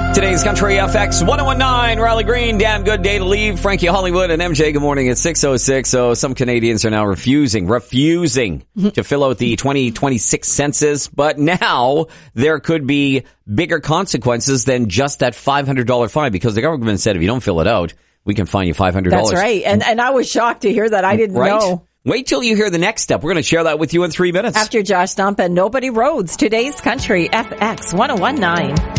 Today's Country FX 1019, Riley Green, damn good day to leave. Frankie Hollywood and MJ, good morning. It's 6:06. So some Canadians are now refusing to fill out the 2026 census. But now there could be bigger consequences than just that $500 fine, because the government said if you don't fill it out, we can fine you $500. That's right. And I was shocked to hear that. I didn't know. Wait till you hear the next step. We're going to share that with you in 3 minutes. After Josh Stump and Nobody Rhodes, today's Country FX 1019.